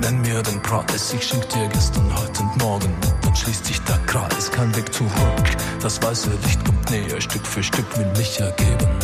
Nenn mir den Preis, ich schenk dir gestern, heute und morgen. Dann schließt sich der Kreis, kein Weg zurück. Das weiße Licht kommt näher, Stück für Stück will mich ergeben.